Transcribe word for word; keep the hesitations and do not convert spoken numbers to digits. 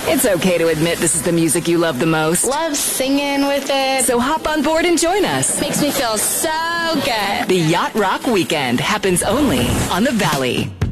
It's okay to admit this is the music you love the most. Love singing with it. So hop on board and join us. Makes me feel so good. The Yacht Rock Weekend happens only on the Valley.